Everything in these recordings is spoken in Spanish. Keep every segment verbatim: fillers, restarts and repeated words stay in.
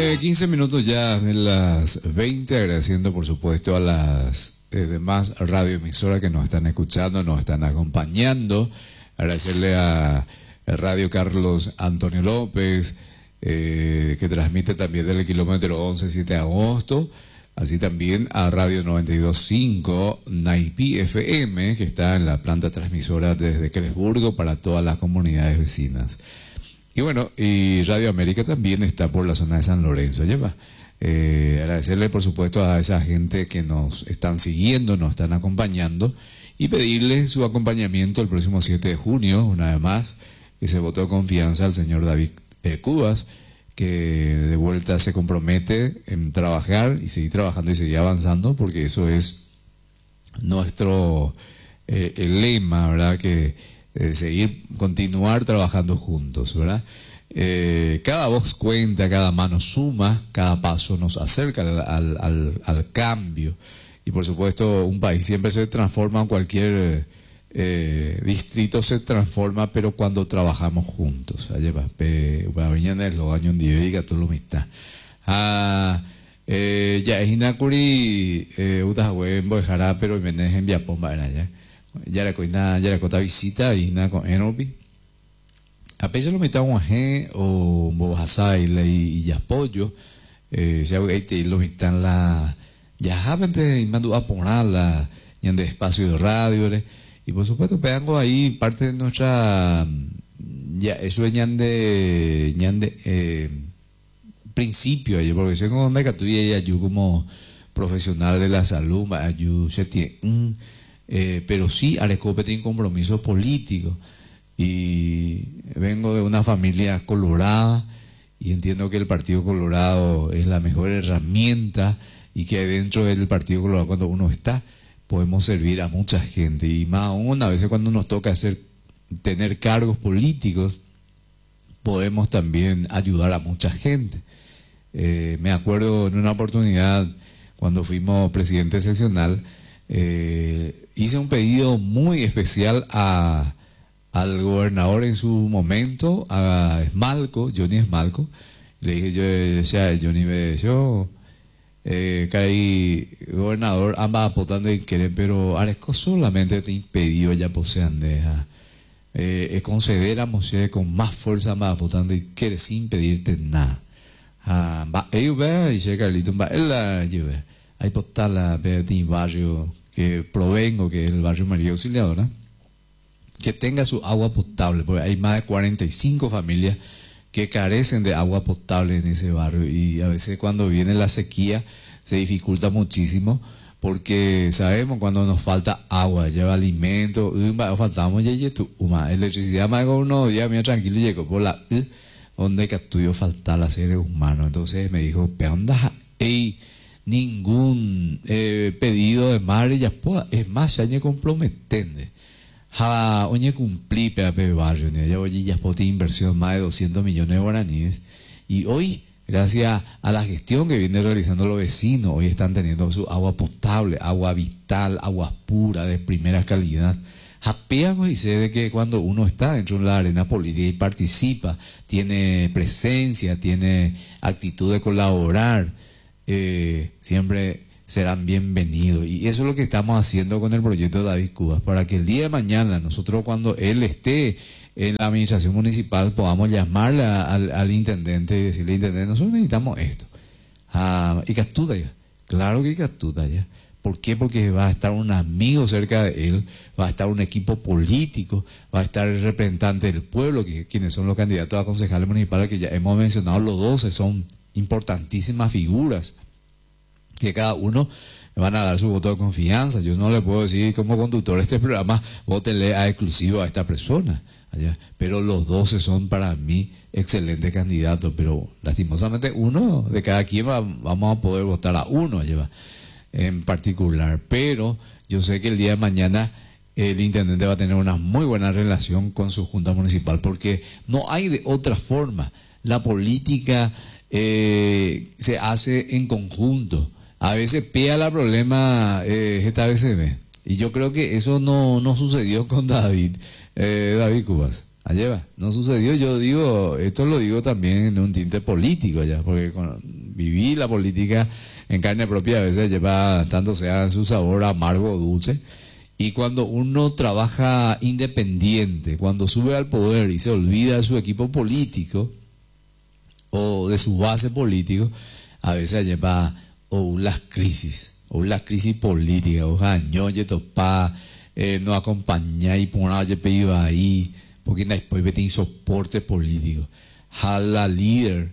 Eh, quince minutos ya de las veinte, agradeciendo por supuesto a las eh, demás radioemisoras que nos están escuchando, nos están acompañando. Agradecerle a, a Radio Carlos Antonio López, eh, que transmite también del kilómetro once, siete de agosto. Así también a Radio noventa y dos punto cinco Naipí F M, que está en la planta transmisora desde Cresburgo para todas las comunidades vecinas. Y bueno, y Radio América también está por la zona de San Lorenzo, lleva. Eh, agradecerle por supuesto a esa gente que nos están siguiendo, nos están acompañando, y pedirle su acompañamiento el próximo siete de junio, una vez más, que se votó confianza al señor David eh, Cubas, que de vuelta se compromete en trabajar y seguir trabajando y seguir avanzando, porque eso es nuestro eh, el lema, ¿verdad? Que eh, seguir, continuar trabajando juntos, ¿verdad? Eh, cada voz cuenta, cada mano suma, cada paso nos acerca al, al, al, al cambio. Y por supuesto, un país siempre se transforma, en cualquier eh, distrito se transforma, pero cuando trabajamos juntos. Allá va, mañana los años en día y todo lo mismo. Ah, eh, ya es inacuri, eh, utas en Boejara, pero me en Viapomba, ya. Ya la coina, ya la cota visita y na con Enobi. A pesar lo mitad un aje o bobasai y ya pollo, eh, se hago este lo mitad la ya javente y mando a poner la de espacio de radio, ¿le? Y por supuesto pegando ahí parte de nuestra ya eso es ñande ñande eh, principio ahí, porque soy como me tú y yo como profesional de la salud, yo se tiene eh, pero sí Arecope tiene compromisos políticos. Y vengo de una familia colorada y entiendo que el Partido Colorado es la mejor herramienta, y que dentro del Partido Colorado, cuando uno está, podemos servir a mucha gente, y más aún a veces cuando nos toca hacer tener cargos políticos, podemos también ayudar a mucha gente. Eh, me acuerdo en una oportunidad cuando fuimos presidente seccional, eh, hice un pedido muy especial a al gobernador en su momento, a Esmalco, Johnny Esmalco. Le dije, yo decía, Johnny me decía, eh, caray, gobernador, ambas apotan de querer, pero Aresco solamente te impidió ya posean deja. Eh, conceder a Moshe con más fuerza más apotan de querer sin pedirte nada. Ah, va, ellos ve, dice Carlito, va, él la lleve. Ahí postal la de barrio que provengo, que es el barrio María Auxiliadora, que tenga su agua potable, porque hay más de cuarenta y cinco familias que carecen de agua potable en ese barrio, y a veces cuando viene la sequía se dificulta muchísimo, porque sabemos cuando nos falta agua, lleva alimento, faltamos ya una electricidad, más de unos días mío tranquilo llegó por la donde que tuyo falta la seres humanos. Entonces me dijo, ¿pero anda? Ey, ningún eh, pedido de madre ya pueda, es más, ya me comprometende. Ha, oye, cumplí P A P barrio, ya oye, ya por inversión más de doscientos millones de guaraníes, y hoy, gracias a la gestión que vienen realizando los vecinos, hoy están teniendo su agua potable, agua vital, agua pura, de primera calidad. Japeamos y sé de que cuando uno está dentro de la arena política y participa, tiene presencia, tiene actitud de colaborar, eh, siempre serán bienvenidos. Y eso es lo que estamos haciendo con el proyecto de David Cubas, para que el día de mañana nosotros, cuando él esté en la administración municipal, podamos llamarle al, al intendente y decirle, intendente, nosotros necesitamos esto. Ah, y Castuta ya, claro que Castuta ya. ¿Por qué? Porque va a estar un amigo cerca de él, va a estar un equipo político, va a estar el representante del pueblo, que quienes son los candidatos a concejales municipales, que ya hemos mencionado, los doce son importantísimas figuras, que cada uno van a dar su voto de confianza. Yo no le puedo decir como conductor de este programa, vótele a exclusivo a esta persona, allá. Pero los doce son para mí excelentes candidatos, pero lastimosamente uno de cada quien va, vamos a poder votar a uno allá en particular. Pero yo sé que el día de mañana el intendente va a tener una muy buena relación con su junta municipal, porque no hay de otra forma. La política eh, se hace en conjunto. A veces pega la problema eh, esta vez se ve. Y yo creo que eso no, no sucedió con David, eh, David Cubas. Allá va, no sucedió. Yo digo, esto lo digo también en un tinte político ya, porque con, viví la política en carne propia, a veces lleva tanto sea su sabor amargo o dulce. Y cuando uno trabaja independiente, cuando sube al poder y se olvida de su equipo político o de su base político, a veces lleva o las crisis, o las crisis políticas, o años ye topa, eh, no acompaña y por nada pedido ahí, porque después tiene soporte político. Jala líder,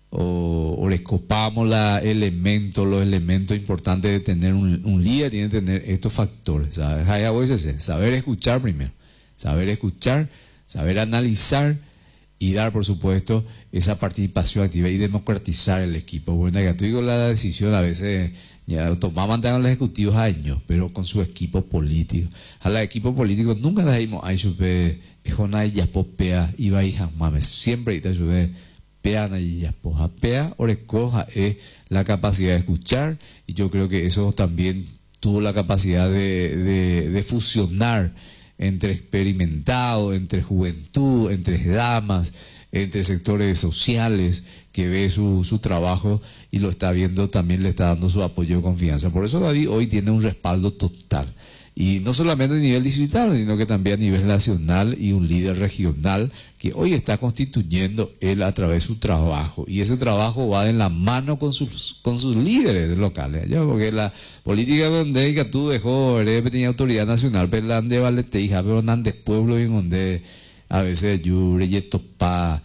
o, o le copamos la elementos, los elementos importantes de tener un, un líder, tiene que tener estos factores, ¿sabes? Saber escuchar primero, saber escuchar, saber analizar y dar, por supuesto, esa participación activa y democratizar el equipo. Bueno, ya te digo, la decisión a veces ya tomaban los ejecutivos años, pero con su equipo político. A los equipos políticos nunca les dimos ahí supe, es una ya popea, iba y jamás, siempre y te ayudé. Pea ya poja, pea orecoja es la capacidad de escuchar, y yo creo que eso también tuvo la capacidad de, de, de fusionar entre experimentados, entre juventud, entre damas, entre sectores sociales, que ve su, su trabajo y lo está viendo, también le está dando su apoyo y confianza. Por eso David hoy tiene un respaldo total. Y no solamente a nivel distrital, sino que también a nivel nacional, y un líder regional que hoy está constituyendo él a través de su trabajo. Y ese trabajo va de la mano con sus, con sus líderes locales. ¿Ya? Porque la política donde que tú dejó, tenía autoridad nacional, pero de Valeteija, pero de pueblo y donde a veces yo topa,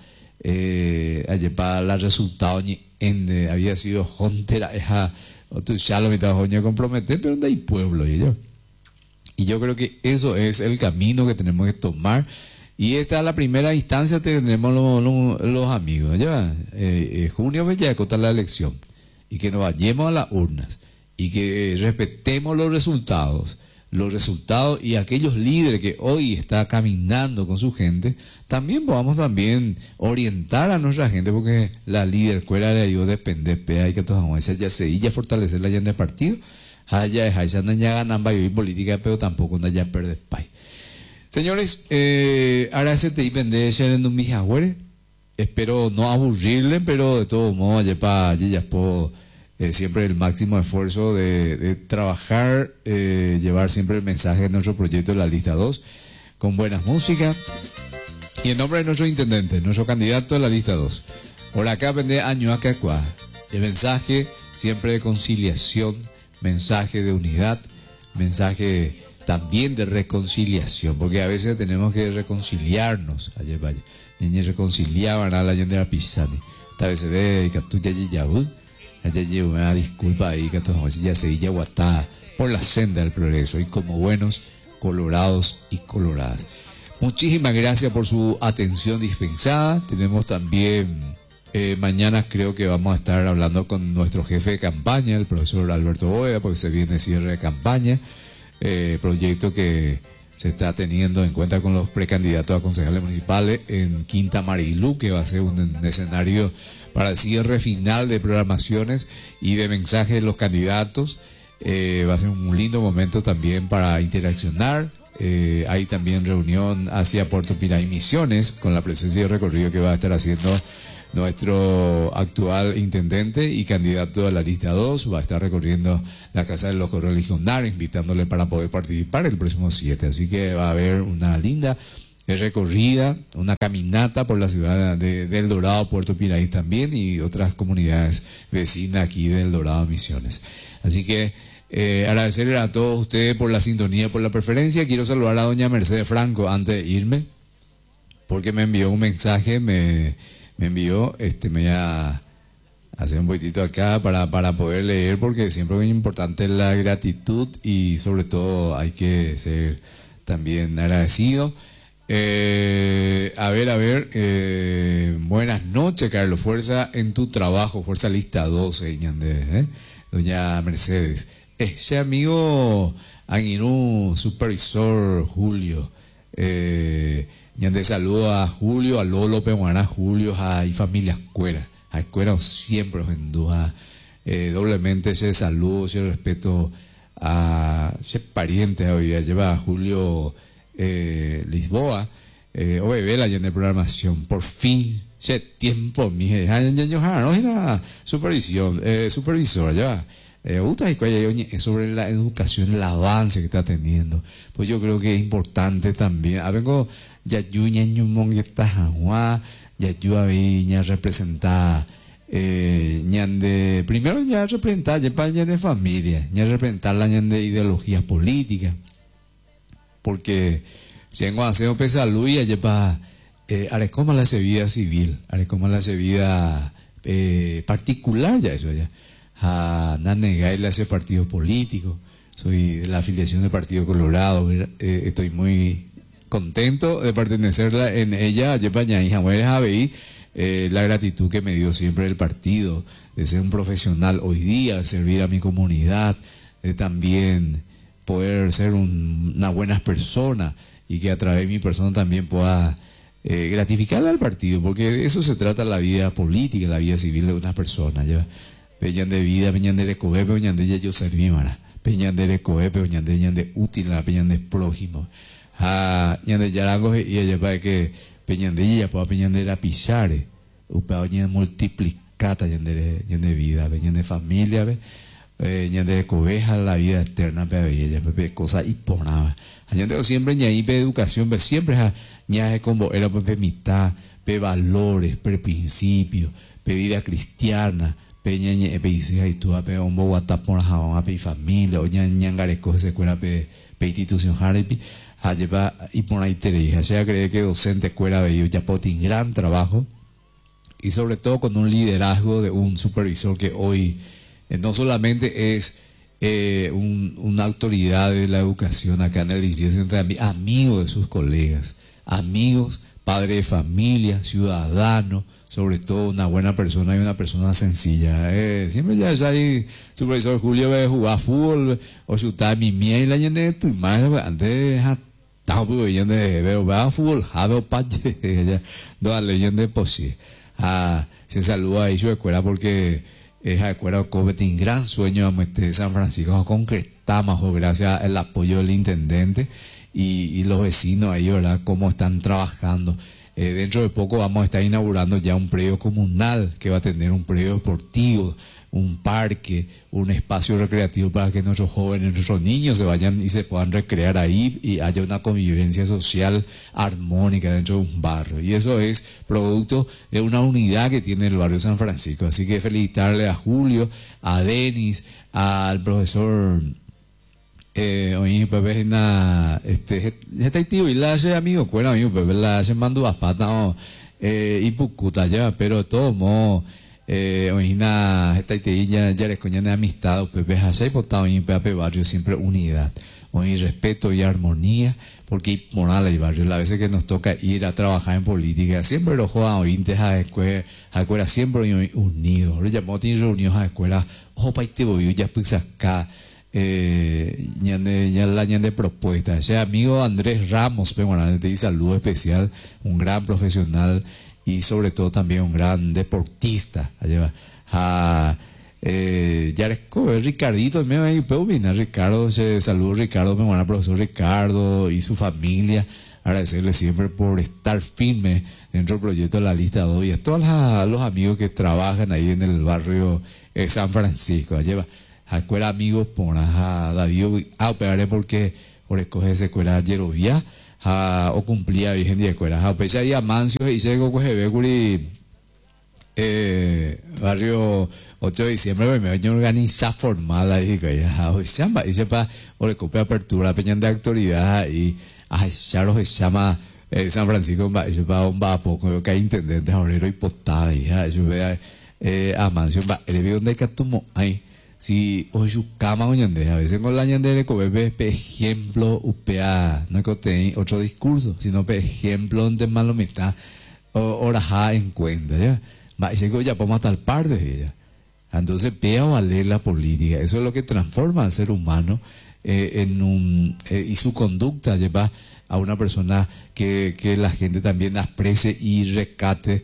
eh, para los resultados, en había sido jontera, esa, otro ya lo mitad de comprometer, pero donde hay pueblo y yo. Y yo creo que eso es el camino que tenemos que tomar. Y esta es la primera instancia que tenemos los, los, los amigos. ¿Ya? Eh, eh, junio ya está la elección. Y que nos vayamos a las urnas. Y que eh, respetemos los resultados. Los resultados y aquellos líderes que hoy está caminando con su gente, también podamos también orientar a nuestra gente, porque la líder, cuera de ellos depende, pea y que todos vamos a ya se ya fortalecer la llanta de partido. Haya es ya no ganan y política, pero tampoco no ya perder pay. Señores, eh, ahora se te depende de mis agüeres. Espero no aburrirle, pero de todo modo, ya para ya puedo eh, siempre el máximo esfuerzo de, de trabajar, eh, llevar siempre el mensaje de nuestro proyecto de la lista dos, con buenas músicas. Y en nombre de nuestro intendente, nuestro candidato de la lista dos, por acá vende año acá, el mensaje siempre de conciliación, mensaje de unidad, mensaje también de reconciliación, porque a veces tenemos que reconciliarnos. Ayer vaya, ni reconciliaban a la gente de la Pisani. Esta vez se ve que tú ya llevas, ya llevas una disculpa ahí, que tú ya se ya guatá por la senda del progreso, y como buenos colorados y coloradas. Muchísimas gracias por su atención dispensada. Tenemos también Eh, mañana creo que vamos a estar hablando con nuestro jefe de campaña, el profesor Alberto Boya, porque se viene cierre de campaña, eh, proyecto que se está teniendo en cuenta con los precandidatos a concejales municipales en Quinta Marilú, que va a ser un, un escenario para el cierre final de programaciones y de mensajes de los candidatos. Eh, va a ser un lindo momento también para interaccionar. Eh, hay también reunión hacia Puerto Piray Misiones, con la presencia y recorrido que va a estar haciendo nuestro actual intendente y candidato a la lista dos. Va a estar recorriendo la Casa de los Correligionarios, invitándole para poder participar el próximo siete. Así que va a haber una linda recorrida, una caminata por la ciudad de, de El Dorado, Puerto Piray también, y otras comunidades vecinas aquí de El Dorado Misiones. Así que eh, agradecerle a todos ustedes por la sintonía, por la preferencia. Quiero saludar a doña Mercedes Franco antes de irme, porque me envió un mensaje, me... me envió, este, me voy a hacer un poquitito acá para, para poder leer, porque siempre es muy importante la gratitud y sobre todo hay que ser también agradecido. Eh, a ver, a ver, eh, buenas noches, Carlos, fuerza en tu trabajo, fuerza lista doce, ¿eh? Doña Mercedes. Ese amigo Aguinú, supervisor Julio, eh, de saludo a Julio, a Lolo, Peguana, a Julio, a y familia Escuela, a Escuela siempre os enduja, eh, doblemente ese saludo, ese respeto a ese pariente hoy día, lleva a Julio eh, Lisboa, eh, o bebé la de programación, por fin, che tiempo mi no supervisión eh, supervisor ya eh, sobre la educación, el avance que está teniendo, pues yo creo que es importante también a vengo ya yuña ñumon que está jagua ya yo había representar eh, ñande primero ya representar ya para de familia ya representar la de ideologías políticas, porque si vengo a hacer un salud y ya para eh, haré como la vida civil, haré como la vida eh, particular ya eso ya a Nanegai le hace partido político, soy de la afiliación del Partido Colorado, eh, estoy muy contento de pertenecer en ella, eh, la gratitud que me dio siempre el partido, de ser un profesional hoy día, de servir a mi comunidad, de también poder ser un, una buena persona y que a través de mi persona también pueda eh, gratificarle al partido, porque de eso se trata la vida política, la vida civil de una persona. ¿Ya? Peñan de vida, peñan de coepe, peñan de yo servimara, peñan de coepe, peñan de de útil, peñan de prójimo. Ah, ñan de yarango y ella para que peñan de ella para peñan de la pisare, upao ñan multiplicata ñan de ñan de vida, peñan de familia, ve, eh, ñan de cobeja la vida eterna, pe ella, pe cosa y ponaba. Ñan de siempre ñan pe educación, pe siempre ñan es como era pe mitad, pe valores, pe principios, pe vida cristiana. Peña ñe pe hija y tú pe un bogotá por jabón pe familia o ñan ñangare coge se cuera pe pe institución jaripi a lleva y por ahí te hija sea cree que docente cuera bello ya potin gran trabajo y sobre todo con un liderazgo de un supervisor que hoy eh, no solamente es eh, un, una autoridad de la educación acá en el distrito, sino también amigo de sus colegas, amigos, padre de familia, ciudadano, sobre todo una buena persona y una persona sencilla. Eh, siempre ya hay supervisor Julio ve jugar fútbol o chutar mi miel la gente tu madre antes estaba viendo de ver va fútbol jado pache ya dos leyendas posible. Ah, se saluda ahí su escuela porque es la escuela Cobetín gran sueño de San Francisco concretamos gracias al apoyo del intendente y, y los vecinos ahí, ¿verdad? Cómo están trabajando. Eh, dentro de poco vamos a estar inaugurando ya un predio comunal que va a tener un predio deportivo, un parque, un espacio recreativo para que nuestros jóvenes, nuestros niños se vayan y se puedan recrear ahí y haya una convivencia social armónica dentro de un barrio. Y eso es producto de una unidad que tiene el barrio San Francisco. Así que felicitarle a Julio, a Denis, al profesor eh, oye, Pepe, na, este, este tío y la hace amigo, bueno, amigo, Pepe, la hace mando a pata, eh, y pucuta ya, pero de todo modo, eh, oye, na, esta ya, ya les coñan de amistad, Pepe, hace potado en Pepe Barrio, siempre unidad, oye, respeto y armonía, porque hay moral y barrio, las veces que nos toca ir a trabajar en política, siempre los jodan ointes a escuela, a escuela siempre unidos, le llamó, tiene reunidos a escuela, ojo, pa' y te voy, ya pues acá, Eh, ñande, ñande, la ñande propuesta. Ese amigo Andrés Ramos, te dice saludo especial, un gran profesional y sobre todo también un gran deportista. Allá a eh, Yaresco, Ricardito, me va a ir, Ricardo, se saludo Ricardo, me van a profesor Ricardo y su familia. Agradecerle siempre por estar firme dentro del proyecto de la lista dos y a todos los, los amigos que trabajan ahí en el barrio eh, San Francisco. Allá a escuela amigos por a David a operar porque por escoger esa escuela Yerovia a o cumplía virgen de escuela a pesar y a Mancio y se coge Becuri eh barrio ocho de diciembre me voy a organizar formal ahí que ya hoy se llama y sepa o le copia apertura peñan de autoridad y a Charlos se llama eh, San Francisco va eso va un va poco que hay intendente obrero y postada y ya eso vea eh a Mancio va le veo donde que tumo ahí si hoy su cama oñande a veces con la ñande le cobe pe ejemplo upea no que te otro discurso sino pe ejemplo donde malo mitad oraja en cuenta ya va y se ya podemos tal par de ella entonces pea valer la política eso es lo que transforma al ser humano eh, en un eh, y su conducta lleva a una persona que, que la gente también aprecie y rescate